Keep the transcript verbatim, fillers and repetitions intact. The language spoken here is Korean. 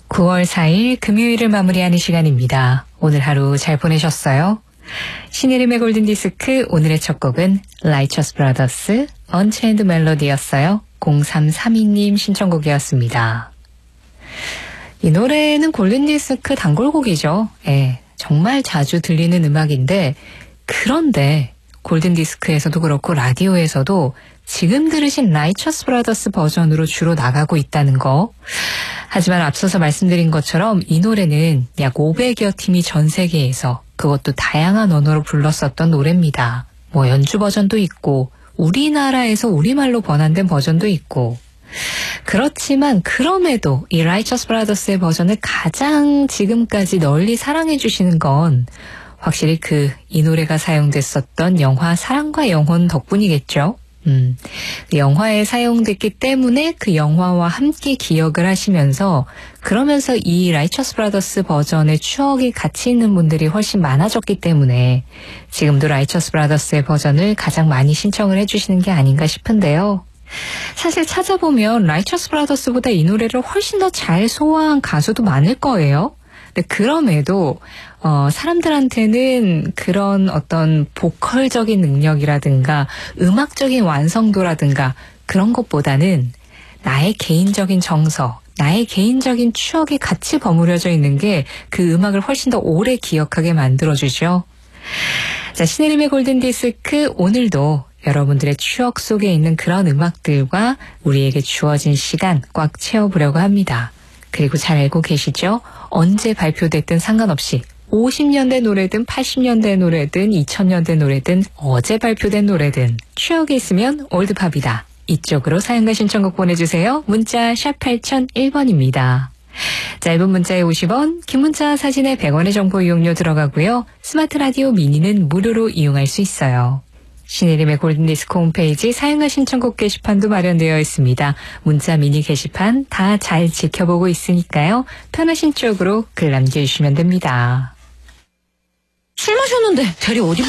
구월 사일 금요일을 마무리하는 시간입니다. 오늘 하루 잘 보내셨어요? 신혜림의 골든디스크 오늘의 첫 곡은 라이처스 브라더스 언체인드 멜로디였어요. 공삼삼이님 신청곡이었습니다. 이 노래는 골든디스크 단골곡이죠. 예, 정말 자주 들리는 음악인데 그런데 골든디스크에서도 그렇고 라디오에서도 지금 들으신 라이처스 브라더스 버전으로 주로 나가고 있다는 거. 하지만 앞서서 말씀드린 것처럼 이 노래는 약 오백여 팀이 전 세계에서 그것도 다양한 언어로 불렀었던 노래입니다. 뭐 연주 버전도 있고 우리나라에서 우리말로 번안된 버전도 있고 그렇지만 그럼에도 이 라이처스 브라더스의 버전을 가장 지금까지 널리 사랑해 주시는 건 확실히 그 이 노래가 사용됐었던 영화 사랑과 영혼 덕분이겠죠. 음, 그 영화에 사용됐기 때문에 그 영화와 함께 기억을 하시면서 그러면서 이 라이처스 브라더스 버전의 추억이 같이 있는 분들이 훨씬 많아졌기 때문에 지금도 라이처스 브라더스의 버전을 가장 많이 신청을 해주시는 게 아닌가 싶은데요. 사실 찾아보면 라이처스 브라더스보다 이 노래를 훨씬 더 잘 소화한 가수도 많을 거예요. 근데 그럼에도 어, 사람들한테는 그런 어떤 보컬적인 능력이라든가 음악적인 완성도라든가 그런 것보다는 나의 개인적인 정서, 나의 개인적인 추억이 같이 버무려져 있는 게 그 음악을 훨씬 더 오래 기억하게 만들어주죠. 자, 신혜림의 골든디스크 오늘도 여러분들의 추억 속에 있는 그런 음악들과 우리에게 주어진 시간 꽉 채워보려고 합니다. 그리고 잘 알고 계시죠? 언제 발표됐든 상관없이 오십 년대 노래든 팔십 년대 노래든 이천 년대 노래든 어제 발표된 노래든 추억이 있으면 올드팝이다. 이쪽으로 사연과 신청곡 보내주세요. 문자 샵 팔공공일 번입니다. 짧은 문자에 오십 원, 긴 문자 사진에 백 원의 정보 이용료 들어가고요. 스마트 라디오 미니는 무료로 이용할 수 있어요. 신혜림의 골든디스크 홈페이지 사연과 신청곡 게시판도 마련되어 있습니다. 문자 미니 게시판 다 잘 지켜보고 있으니까요. 편하신 쪽으로 글 남겨주시면 됩니다. 술 마셨는데 대리 어디